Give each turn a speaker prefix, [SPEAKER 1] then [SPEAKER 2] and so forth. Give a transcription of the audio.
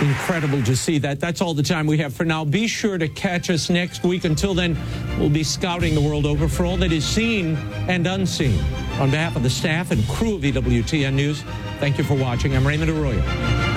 [SPEAKER 1] Incredible to see that. That's all the time we have for now. Be sure to catch us next week. Until then, we'll be scouting the world over for all that is seen and unseen. On behalf of the staff and crew of EWTN News, thank you for watching. I'm Raymond Arroyo.